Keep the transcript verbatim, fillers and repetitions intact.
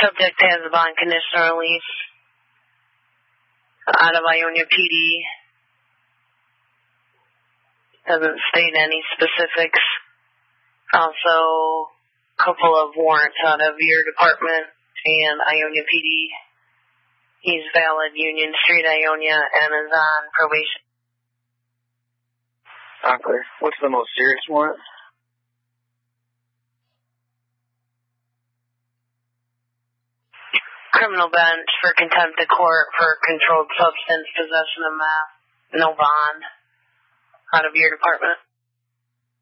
Subject has a bond conditional release out of Ionia P D. Doesn't state any specifics. Also, a couple of warrants out of your department and Ionia P D. He's valid, Union Street, Ionia, and is on probation. Okay. What's the most serious warrant? Criminal bench for contempt of court for controlled substance, possession of meth, no bond, out of your department.